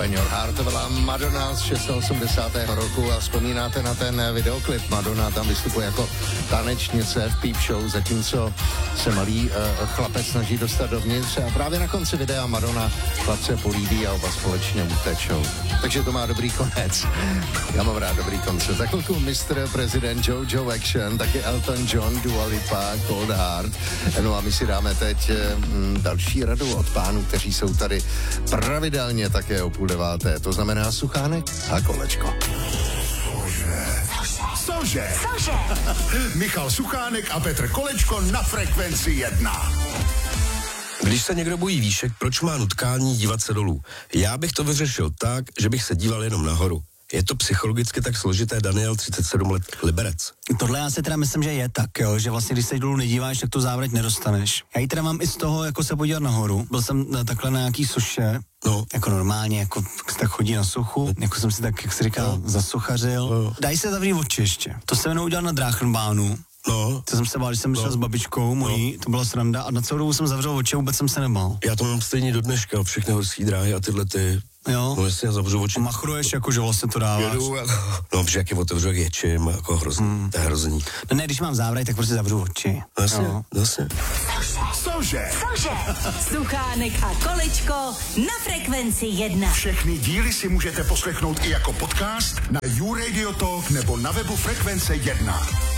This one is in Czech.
Penny Heart, to byla Madonna z 680. roku a vzpomínáte na ten videoklip. Madonna tam vystupuje jako tanečnice v Peep Show, zatímco se malý chlapec snaží dostat dovnitř a právě na konci videa Madonna chlapce políbí a oba společně utečou. Takže to má dobrý konec. Já mám rád dobrý koncert. Za chvilku Mr. President Jojo Action, taky Elton John, Dua Lipa, Cold Heart. No a my si dáme teď další radu od pánů, kteří jsou tady pravidelně také o 8:30. To znamená Suchánek a Kolečko. Cože? Michal Suchánek a Petr Kolečko na Frekvenci 1. Když se někdo bojí výšek, proč má nutkání dívat se dolů? Já bych to vyřešil tak, že bych se díval jenom nahoru. Je to psychologicky tak složité, Daniel, 37 let, Liberec. Tohle já si teda myslím, že je tak, jo, že vlastně když se dolů nedíváš, tak tu závrať nedostaneš. Já ji teda mám i z toho, jako se podívat nahoru. Byl jsem takhle na nějaký suše, jako normálně, jako se tak chodí na suchu, jako jsem si tak, jak se říká, zasuchařil. Daj se zavřít oči ještě. To jsem jenom udělal na Drachenbánu. To jsem se bál, když jsem šel s babičkou mojí, to byla sranda a na celou dobu jsem zavřel oči a vůbec jsem se nebál. Já to mám stejně do dneška, všechny horský dráhy a tyhle ty. Jo. No jasně, já zavřu oči. Machruješ, jako že vlastně to dáváš. No, protože jak je otevřu, jak ječím, jako hrozný, to je hrozný. No ne, když mám závrať, tak prostě zavřu oči. Jasně. Cože? Suchánek a Kolečko na Frekvenci 1. Všechny díly si můžete poslechnout i jako podcast na YouRadio Talk nebo na webu Frekvence 1.